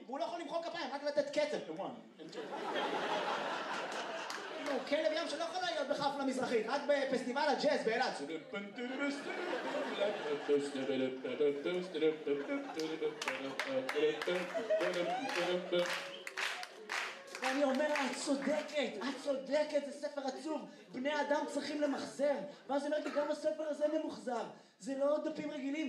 והוא לא יכול למחוא כפיים, רק לתת קצב. הוא כלב ים שלא יכול להיות בחפלה מזרחית, רק בפסטיבל הג'אז באילת. ואני אומר, את צודקת, זה ספר עצוב, בני אדם צריכים למחזר. ואז אני אומר, גם הספר הזה ממוחזר, זה לא דפים רגילים,